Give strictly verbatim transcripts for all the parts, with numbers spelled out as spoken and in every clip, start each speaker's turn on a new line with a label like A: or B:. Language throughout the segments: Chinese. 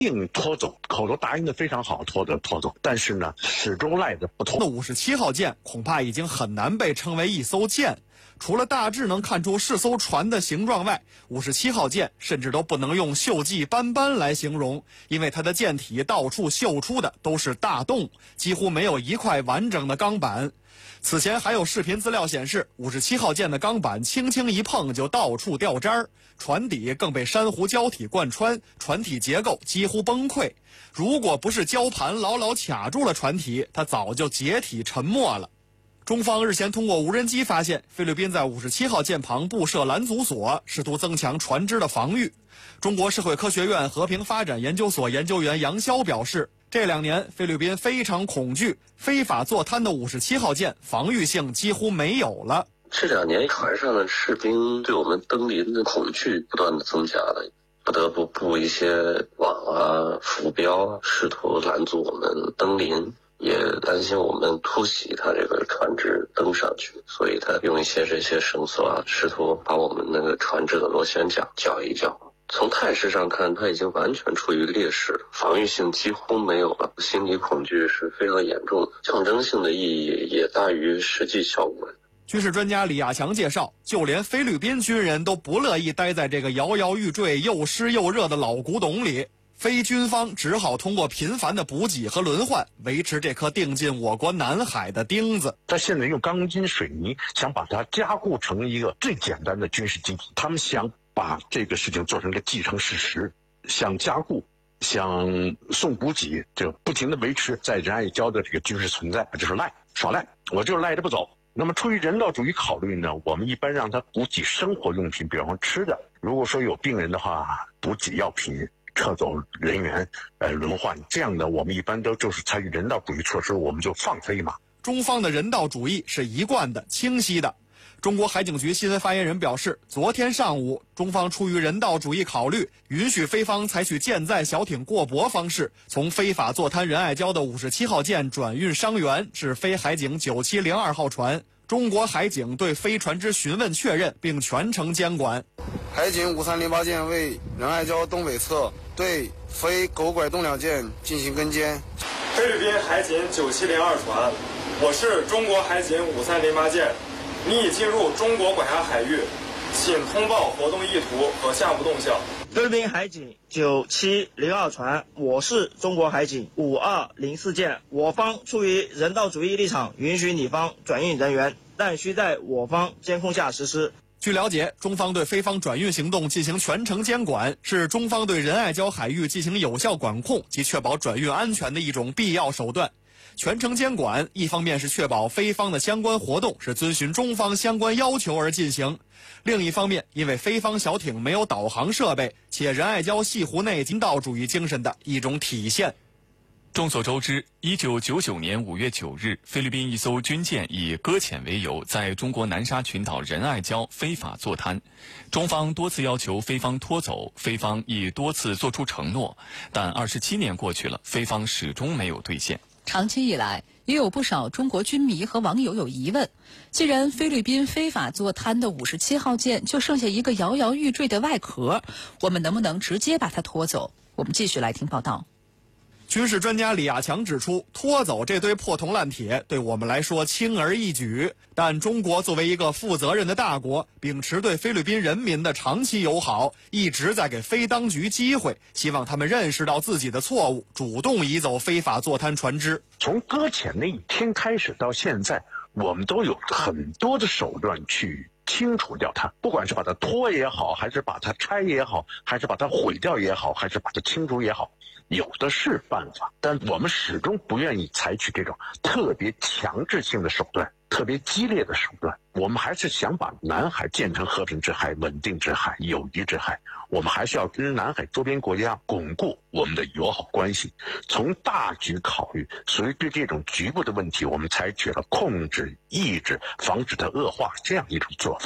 A: 应拖走，口头答应的非常好，拖走拖走，但是呢，始终赖着不拖。
B: 那五十七号舰恐怕已经很难被称为一艘舰，除了大致能看出是艘船的形状外，五十七号舰甚至都不能用锈迹斑斑来形容，因为它的舰体到处锈出的都是大洞，几乎没有一块完整的钢板。此前还有视频资料显示，五十七号舰的钢板轻轻一碰就到处掉渣儿，船底更被珊瑚礁体贯穿，船体结构几乎崩溃。如果不是礁盘牢牢卡住了船体，它早就解体沉没了。中方日前通过无人机发现，菲律宾在五十七号舰旁布设拦阻索，试图增强船只的防御。中国社会科学院和平发展研究所研究员杨潇表示，这两年菲律宾非常恐惧，非法坐滩的五十七号舰防御性几乎没有了。
C: 这两年船上的士兵对我们登临的恐惧不断的增加了，不得不布一些网啊、浮标，试图拦阻我们登临，也担心我们突袭他这个船只登上去，所以他用一些这些绳索啊，试图把我们那个船只的螺旋桨搅一搅。从态势上看，他已经完全处于劣势，防御性几乎没有了，心理恐惧是非常严重的，象征性的意义也大于实际效果。
B: 军事专家李亚强介绍，就连菲律宾军人都不乐意待在这个摇摇欲坠、又湿又热的老古董里，非军方只好通过频繁的补给和轮换，维持这颗钉进我国南海的钉子。
A: 他现在用钢筋水泥想把它加固成一个最简单的军事基地，他们想把这个事情做成一个既成事实，想加固，想送补给，就不停地维持在仁爱礁的这个军事存在，就是赖，耍赖，我就赖着不走。那么出于人道主义考虑呢，我们一般让他补给生活用品，比方说吃的，如果说有病人的话，补给药品，撤走人员，呃，轮换，这样的我们一般都就是采取人道主义措施，我们就放飞嘛。
B: 中方的人道主义是一贯的、清晰的。中国海警局新闻发言人表示，昨天上午，中方出于人道主义考虑，允许菲方采取舰载小艇过泊方式，从非法坐滩仁爱礁的五十七号舰转运伤员至菲海警九七零二号船。中国海警对菲船只询问确认，并全程监管。
D: 海警五三零八舰为仁爱礁东北侧对菲狗拐洞两舰进行跟监。
E: 菲律宾海警九七零二船，我是中国海警五三零八舰。你已进入中国管辖海域，请通报活动意图和下一步动向。
F: 菲律宾海警九七零二船，我是中国海警五二零四舰，我方出于人道主义立场，允许你方转运人员，但需在我方监控下实施。
B: 据了解，中方对菲方转运行动进行全程监管，是中方对仁爱礁海域进行有效管控及确保转运安全的一种必要手段。全程监管，一方面是确保菲方的相关活动是遵循中方相关要求而进行，另一方面，因为菲方小艇没有导航设备，且仁爱礁西湖内人道主义精神的一种体现。
G: 众所周知，一九九九年五月九日，菲律宾一艘军舰以搁浅为由，在中国南沙群岛仁爱礁非法坐滩。中方多次要求菲方拖走，菲方亦多次作出承诺，但二十七年过去了，菲方始终没有兑现。
H: 长期以来，也有不少中国军迷和网友有疑问：既然菲律宾非法坐滩的五十七号舰就剩下一个摇摇欲坠的外壳，我们能不能直接把它拖走？我们继续来听报道。
B: 军事专家李亚强指出，拖走这堆破铜烂铁对我们来说轻而易举，但中国作为一个负责任的大国，秉持对菲律宾人民的长期友好，一直在给菲当局机会，希望他们认识到自己的错误，主动移走非法坐滩船只。
A: 从搁浅那一天开始到现在，我们都有很多的手段去清除掉它，不管是把它拖也好，还是把它拆也好，还是把它毁掉也好，还是把它清除也好，有的是办法，但我们始终不愿意采取这种特别强制性的手段，特别激烈的手段。我们还是想把南海建成和平之海、稳定之海、友谊之海，我们还是要跟南海周边国家巩固我们的友好关系。从大局考虑，所以对这种局部的问题，我们采取了控制、抑制、防止它恶化这样一种做法。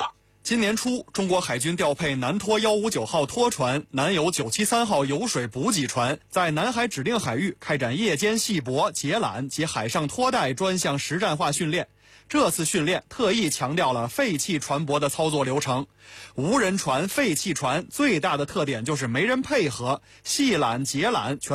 B: 今年初，中国海军调配南拖一五九号拖船、南有九七三号油水补给船，在南海指定海域开展夜间系泊、截缆及海上拖带专项实战化训练。这次训练特意强调了废弃船舶的操作流程。无人船、废弃船最大的特点就是没人配合，系缆、截缆全